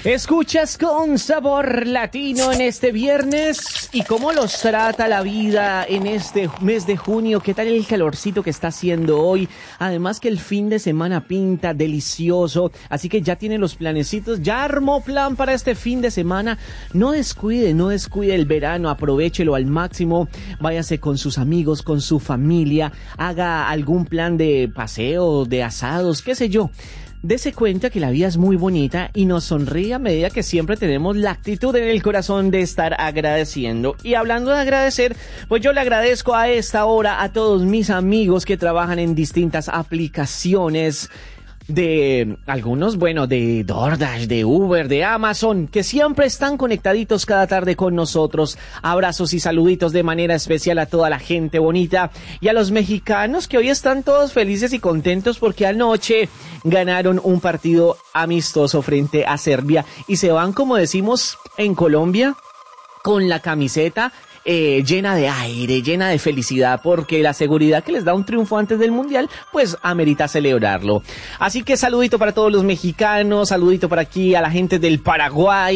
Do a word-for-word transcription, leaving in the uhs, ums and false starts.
Escuchas con sabor latino en este viernes. ¿Y cómo los trata la vida en este mes de junio? ¿Qué tal el calorcito que está haciendo hoy? Además que el fin de semana pinta delicioso, así que ya tiene los planecitos, ya armó plan para este fin de semana. No descuide, no descuide el verano, aprovéchelo al máximo, váyase con sus amigos, con su familia, haga algún plan de paseo, de asados, qué sé yo. Dese cuenta que la vida es muy bonita y nos sonríe a medida que siempre tenemos la actitud en el corazón de estar agradeciendo. Y hablando de agradecer, pues yo le agradezco a esta hora a todos mis amigos que trabajan en distintas aplicaciones, de algunos, bueno, de DoorDash, de Uber, de Amazon, que siempre están conectaditos cada tarde con nosotros. Abrazos y saluditos de manera especial a toda la gente bonita y a los mexicanos que hoy están todos felices y contentos porque anoche ganaron un partido amistoso frente a Serbia y se van, como decimos en Colombia, con la camiseta Eh, llena de aire, llena de felicidad, porque la seguridad que les da un triunfo antes del Mundial, pues amerita celebrarlo. Así que saludito para todos los mexicanos, saludito para aquí a la gente del Paraguay,